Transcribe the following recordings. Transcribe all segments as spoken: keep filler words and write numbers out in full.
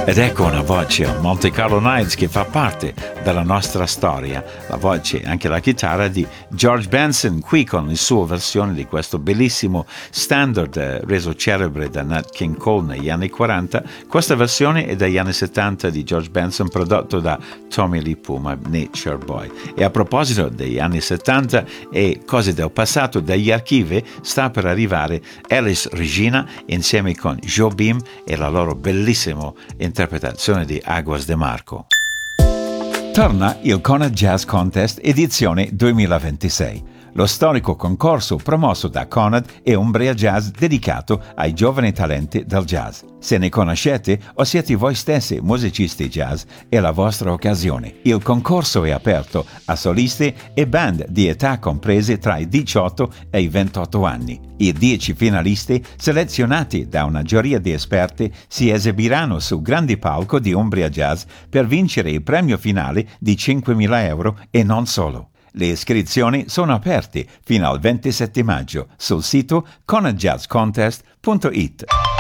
Ed ecco una voce, Monte Carlo Nights, che fa parte della nostra storia, la voce e anche la chitarra di George Benson, qui con la sua versione di questo bellissimo standard eh, reso celebre da Nat King Cole negli anni quaranta. Questa versione è dagli anni settanta di George Benson, prodotto da Tommy Lee Puma, Nature Boy. E a proposito degli anni settanta e cose del passato, dagli archivi sta per arrivare Elis Regina insieme con Jobim e la loro bellissima interpretazione di Aguas de Marco. Torna il Conad Jazz Contest edizione duemilaventisei. Lo storico concorso promosso da Conad e Umbria Jazz dedicato ai giovani talenti del jazz. Se ne conoscete o siete voi stessi musicisti jazz, è la vostra occasione. Il concorso è aperto a solisti e band di età comprese tra i diciotto e i ventotto anni. I dieci finalisti, selezionati da una giuria di esperti, si esibiranno sul grande palco di Umbria Jazz per vincere il premio finale di cinquemila euro e non solo. Le iscrizioni sono aperte fino al ventisette maggio sul sito conad jazz contest punto it.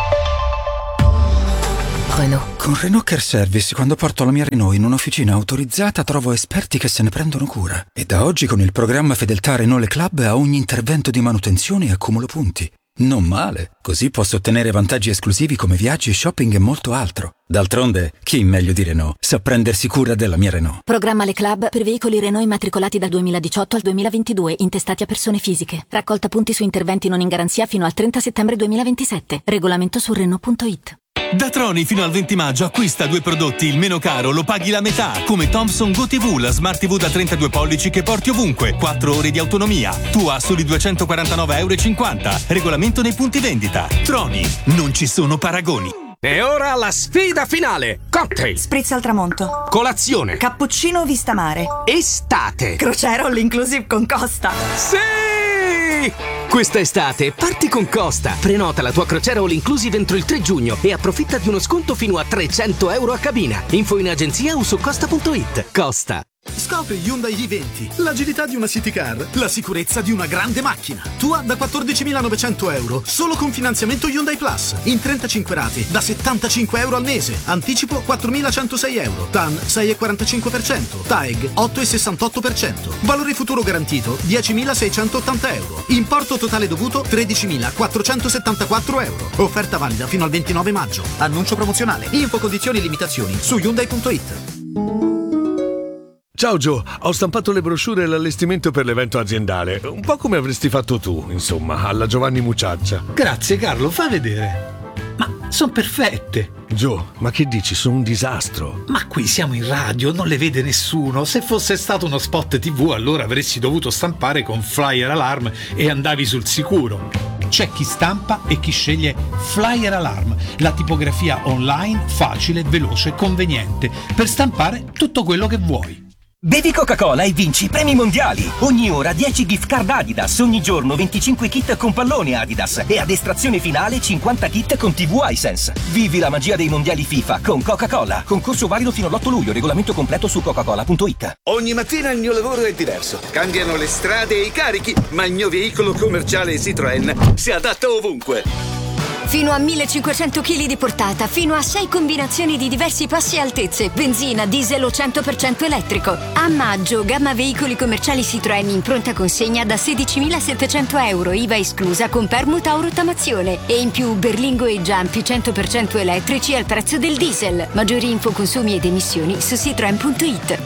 Renault. Con Renault Care Service, quando porto la mia Renault in un'officina autorizzata, trovo esperti che se ne prendono cura. E da oggi con il programma Fedeltà Renault Le Club a ogni intervento di manutenzione accumulo punti. Non male, così posso ottenere vantaggi esclusivi come viaggi, shopping e molto altro. D'altronde, chi meglio di Renault sa prendersi cura della mia Renault. Programma Le Club per veicoli Renault immatricolati dal duemiladiciotto al duemilaventidue, intestati a persone fisiche. Raccolta punti su interventi non in garanzia fino al trenta settembre duemilaventisette. Regolamento su Renault punto it. Da Troni fino al venti maggio acquista due prodotti, il meno caro lo paghi la metà, come Thomson Go ti vu, la Smart ti vu da trentadue pollici che porti ovunque, quattro ore di autonomia. Tu a soli duecentoquarantanove e cinquanta euro. Regolamento nei punti vendita. Troni, non ci sono paragoni. E ora la sfida finale. Cocktail, spritz al tramonto, colazione, cappuccino vista mare, estate, crociera all inclusive con Costa. Sì! Questa estate parti con Costa. Prenota la tua crociera all inclusive entro il tre giugno e approfitta di uno sconto fino a trecento euro a cabina. Info in agenzia o su costa punto it. Costa. Scopri Hyundai i venti, l'agilità di una city car, la sicurezza di una grande macchina. Tua da quattordicimilanovecento euro, solo con finanziamento Hyundai Plus, in trentacinque rate, da settantacinque euro al mese. Anticipo quattromilacentosei euro, T A N sei virgola quarantacinque per cento, T A E G otto virgola sessantotto per cento. Valore futuro garantito diecimilaseicentottanta euro. Importo totale dovuto tredicimilaquattrocentosettantaquattro euro. Offerta valida fino al ventinove maggio. Annuncio promozionale. Info, condizioni e limitazioni su hyundai punto it. Ciao Joe, ho stampato le brochure e l'allestimento per l'evento aziendale, un po' come avresti fatto tu, insomma, alla Giovanni Mucciaccia. Grazie Carlo, fa vedere. Ma sono perfette. Joe, ma che dici, sono un disastro. Ma qui siamo in radio, non le vede nessuno. Se fosse stato uno spot tivù, allora avresti dovuto stampare con Flyer Alarm e andavi sul sicuro. C'è chi stampa e chi sceglie Flyer Alarm, la tipografia online facile, veloce, conveniente per stampare tutto quello che vuoi. Bevi Coca-Cola e vinci i premi mondiali. Ogni ora dieci gift card Adidas, ogni giorno venticinque kit con pallone Adidas e ad estrazione finale cinquanta kit con tivù iSense. Vivi la magia dei mondiali FIFA con Coca-Cola. Concorso valido fino all'otto luglio, regolamento completo su coca cola punto it. Ogni mattina il mio lavoro è diverso. Cambiano le strade e i carichi, ma il mio veicolo commerciale Citroën si adatta ovunque. Fino a millecinquecento chili di portata, fino a sei combinazioni di diversi passi e altezze, benzina, diesel o cento per cento elettrico. A maggio, gamma veicoli commerciali Citroën in pronta consegna da sedicimilasettecento euro, I V A esclusa con permuta o rottamazione. E in più Berlingo e Giampi cento per cento elettrici al prezzo del diesel. Maggiori info, consumi ed emissioni su citroen punto it.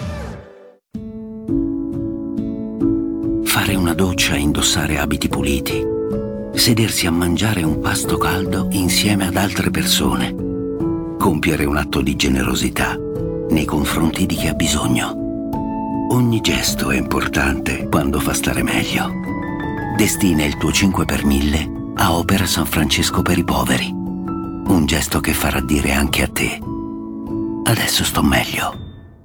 Fare una doccia e indossare abiti puliti. Sedersi a mangiare un pasto caldo insieme ad altre persone. Compiere un atto di generosità nei confronti di chi ha bisogno. Ogni gesto è importante quando fa stare meglio. Destina il tuo cinque per mille a Opera San Francesco per i poveri. Un gesto che farà dire anche a te: adesso sto meglio.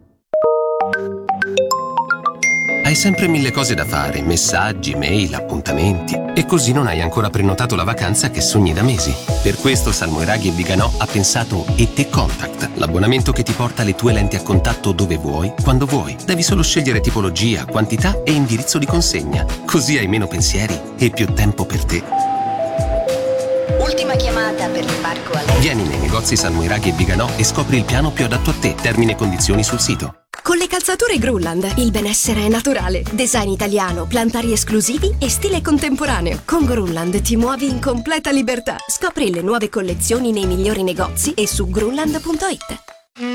Hai sempre mille cose da fare, messaggi, mail, appuntamenti, e così non hai ancora prenotato la vacanza che sogni da mesi. Per questo Salmoiraghi e Viganò ha pensato E T Contact, l'abbonamento che ti porta le tue lenti a contatto dove vuoi, quando vuoi. Devi solo scegliere tipologia, quantità e indirizzo di consegna. Così hai meno pensieri e più tempo per te. Ultima chiamata per l'imbarco a lei. Vieni nei negozi Salmoiraghi e Viganò e scopri il piano più adatto a te. Termini e condizioni sul sito. Con le calzature Grulland, il benessere è naturale. Design italiano, plantari esclusivi e stile contemporaneo. Con Grulland ti muovi in completa libertà. Scopri le nuove collezioni nei migliori negozi e su grulland punto it.